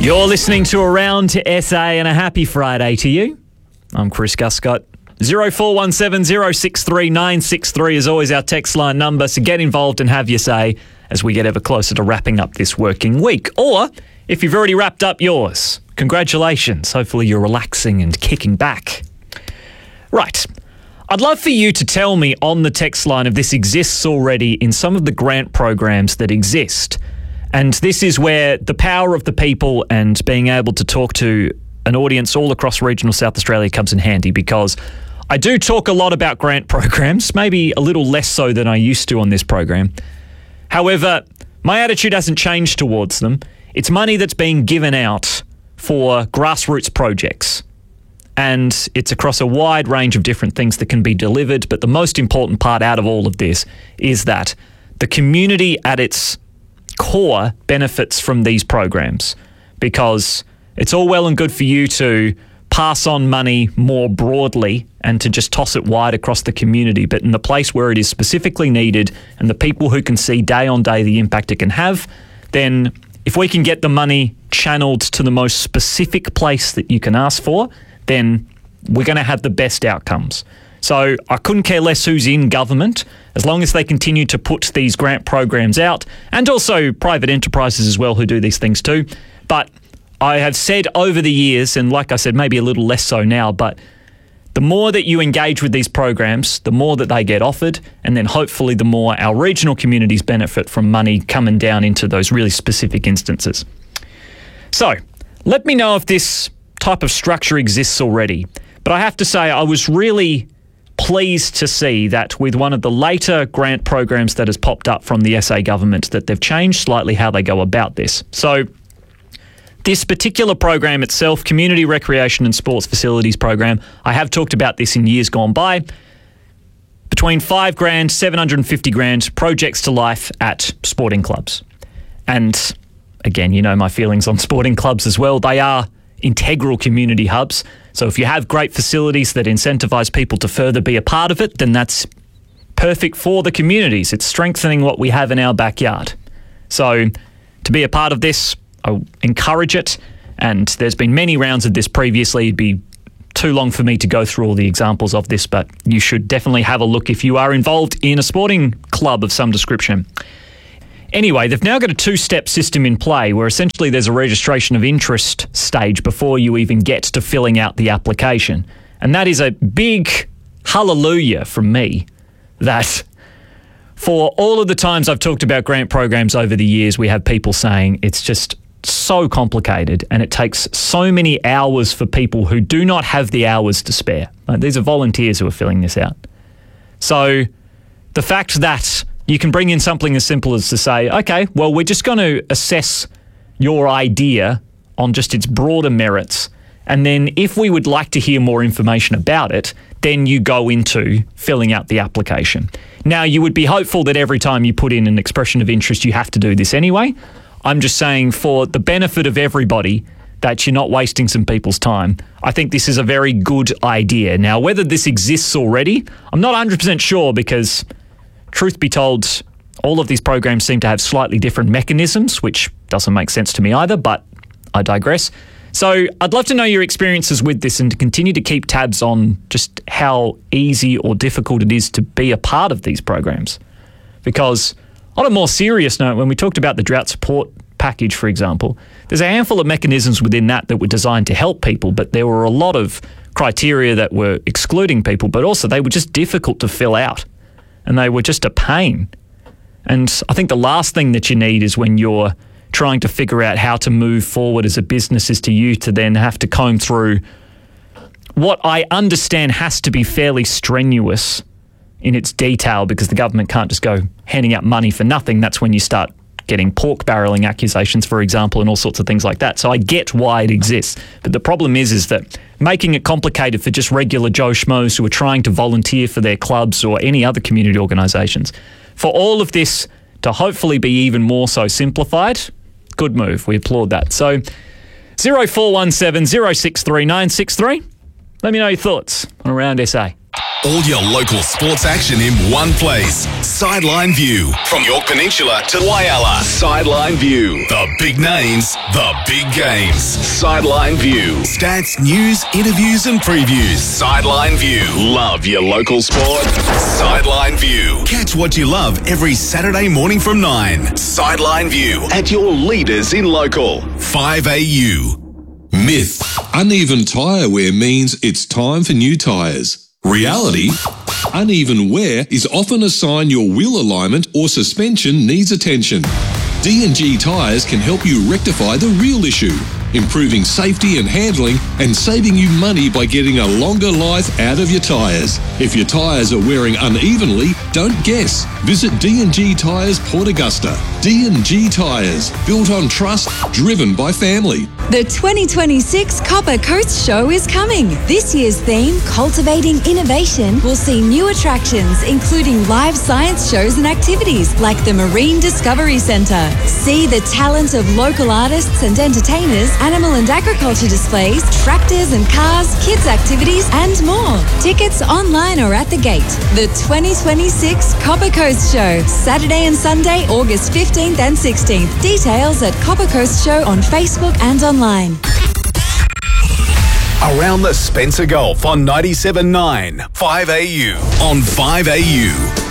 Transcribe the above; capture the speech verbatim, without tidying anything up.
You're listening to Around S A, and a happy Friday to you. I'm Chris Guscott. zero four one seven zero six three nine six three is always our text line number, so get involved and have your say as we get ever closer to wrapping up this working week. Or, if you've already wrapped up yours, congratulations. Hopefully you're relaxing and kicking back. Right. I'd love for you to tell me on the text line if this exists already in some of the grant programs that exist. And this is where the power of the people and being able to talk to an audience all across regional South Australia comes in handy, because I do talk a lot about grant programs, maybe a little less so than I used to on this program. However, my attitude hasn't changed towards them. It's money that's being given out for grassroots projects. And it's across a wide range of different things that can be delivered. But the most important part out of all of this is that the community at its core benefits from these programs, because it's all well and good for you to pass on money more broadly and to just toss it wide across the community. But in the place where it is specifically needed and the people who can see day on day the impact it can have, then if we can get the money channeled to the most specific place that you can ask for, then we're going to have the best outcomes. So I couldn't care less who's in government, as long as they continue to put these grant programs out, and also private enterprises as well who do these things too. But I have said over the years, and like I said, maybe a little less so now, but the more that you engage with these programs, the more that they get offered, and then hopefully the more our regional communities benefit from money coming down into those really specific instances. So let me know if this type of structure exists already. But I have to say, I was really pleased to see that with one of the later grant programs that has popped up from the S A government, that they've changed slightly how they go about this. So this particular program itself, Community Recreation and Sports Facilities Program, I have talked about this in years gone by. Between five grand, seven hundred fifty grand, projects to life at sporting clubs. And again, you know my feelings on sporting clubs as well. They are integral community hubs. So if you have great facilities that incentivise people to further be a part of it, then that's perfect for the communities. It's strengthening what we have in our backyard. So to be a part of this, I encourage it. And there's been many rounds of this previously. It'd be too long for me to go through all the examples of this, but you should definitely have a look if you are involved in a sporting club of some description. Anyway, they've now got a two-step system in play where essentially there's a registration of interest stage before you even get to filling out the application. And that is a big hallelujah from me, that for all of the times I've talked about grant programs over the years, we have people saying it's just so complicated and it takes so many hours for people who do not have the hours to spare. Like, these are volunteers who are filling this out. So the fact that you can bring in something as simple as to say, okay, well, we're just going to assess your idea on just its broader merits. And then if we would like to hear more information about it, then you go into filling out the application. Now, you would be hopeful that every time you put in an expression of interest, you have to do this anyway. I'm just saying, for the benefit of everybody, that you're not wasting some people's time. I think this is a very good idea. Now, whether this exists already, I'm not one hundred percent sure, because truth be told, all of these programs seem to have slightly different mechanisms, which doesn't make sense to me either, but I digress. So I'd love to know your experiences with this and to continue to keep tabs on just how easy or difficult it is to be a part of these programs. Because on a more serious note, when we talked about the drought support package, for example, there's a handful of mechanisms within that that were designed to help people, but there were a lot of criteria that were excluding people, but also they were just difficult to fill out. And they were just a pain. And I think the last thing that you need is when you're trying to figure out how to move forward as a business is to you to then have to comb through what I understand has to be fairly strenuous in its detail, because the government can't just go handing out money for nothing. That's when you start getting pork barrelling accusations, for example, and all sorts of things like that. So I get why it exists. But the problem is, is that making it complicated for just regular Joe Schmoes who are trying to volunteer for their clubs or any other community organisations, for all of this to hopefully be even more so simplified, good move. We applaud that. So zero four one seven zero six three nine six three. Let me know your thoughts on Around S A. All your local sports action in one place. Sideline View. From York Peninsula to Whyalla. Sideline View. The big names, the big games. Sideline View. Stats, news, interviews and previews. Sideline View. Love your local sport? Sideline View. Catch what you love every Saturday morning from nine. Sideline View. At your leaders in local. five A U. Myth. Uneven tyre wear means it's time for new tyres. Reality. Uneven wear is often a sign your wheel alignment or suspension needs attention. D and G tyres can help you rectify the real issue, improving safety and handling and saving you money by getting a longer life out of your tyres. If your tyres are wearing unevenly, don't guess. Visit D and G Tyres Port Augusta. D and G Tyres, built on trust, driven by family. The twenty twenty-six Copper Coast Show is coming. This year's theme, Cultivating Innovation, will see new attractions, including live science shows and activities like the Marine Discovery Centre. See the talent of local artists and entertainers, animal and agriculture displays, tractors and cars, kids activities and more. Tickets online or at the gate. The twenty twenty-six Copper Coast Show, Saturday and Sunday, August fifteenth and sixteenth. Details at Copper Coast Show on Facebook and online. Around the Spencer Gulf on ninety-seven point nine. five A U. On five A U.